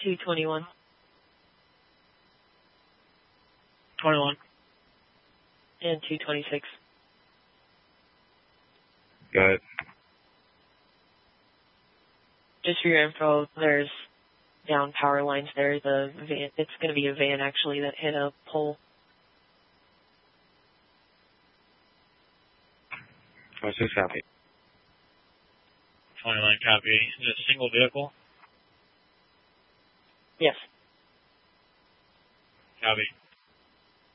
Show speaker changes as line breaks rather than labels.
221.
21.
And 226.
Got it.
Just for your info, there's down power lines there. The van, it's going to be a van actually that hit a pole.
What's this copy?
21 copy. Is it a single vehicle?
Yes.
Copy.